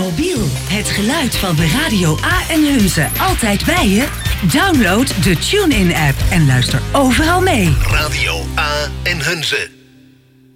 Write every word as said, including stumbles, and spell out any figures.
mobiel. Het geluid van de Radio A en Hunze altijd bij je? Download de TuneIn-app en luister overal mee. Radio A en Hunze.